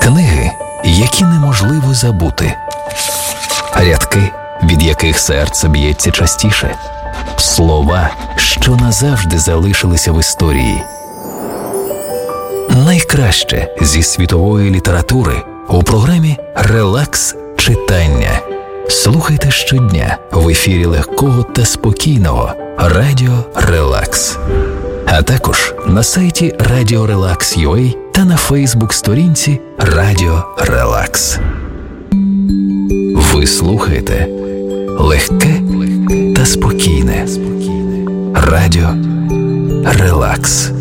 Книги, які неможливо забути. Рядки, від яких серце б'ється частіше. Слова, що назавжди залишилися в історії. Найкраще зі світової літератури у програмі «Релакс читання». Слухайте щодня в ефірі легкого та спокійного Радіо Релакс. А також на сайті Радіо Релакс.ua та на Фейсбук-сторінці Радіо Релакс. Ви слухаєте легке та спокійне Радіо Релакс.